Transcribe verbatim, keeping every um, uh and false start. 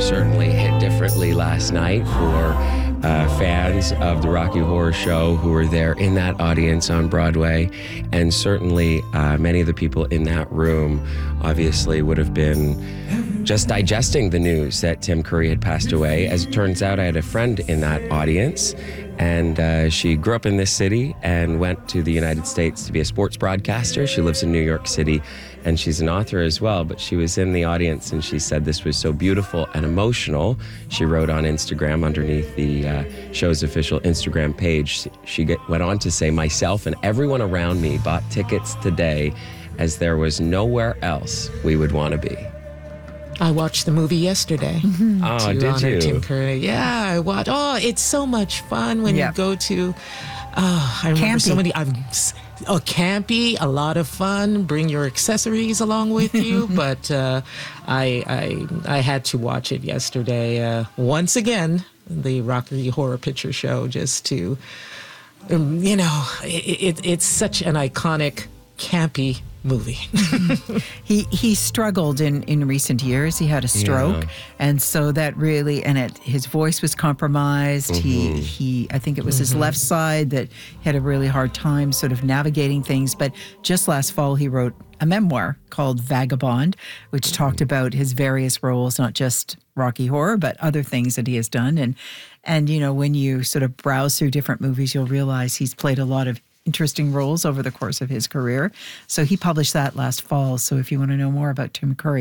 certainly hit differently last night for uh, fans of the Rocky Horror Show who were there in that audience on Broadway. And certainly uh, many of the people in that room obviously would have been just digesting the news that Tim Curry had passed away. As it turns out, I had a friend in that audience, and uh, she grew up in this city and went to the United States to be a sports broadcaster. She lives in New York City, and she's an author as well, but she was in the audience and she said this was so beautiful and emotional. She wrote on Instagram underneath the uh, show's official Instagram page. She get, went on to say, "Myself and everyone around me bought tickets today as there was nowhere else we would want to be." I watched the movie yesterday. Mm-hmm. Oh, to did honor you? Tim Curry. Yeah, I watched. Oh, it's so much fun when Yep. you go to. Oh, I remember Campy. so many. I've oh, campy, a lot of fun. Bring your accessories along with you. But uh, I, I, I had to watch it yesterday uh, once again. The Rocky Horror Picture Show, just to, um, you know, it, it, it's such an iconic, campy movie. He he struggled in, in recent years. He had a stroke, Yeah. and so that really and it his voice was compromised. Mm-hmm. He he I think it was his left side that had a really hard time sort of navigating things. But just last fall, he wrote a memoir called Vagabond, which mm-hmm. talked about his various roles, not just Rocky Horror, but other things that he has done. And and you know, when you sort of browse through different movies, you'll realize he's played a lot of interesting roles over the course of his career. So he published that last fall. So if you want to know more about Tim Curry,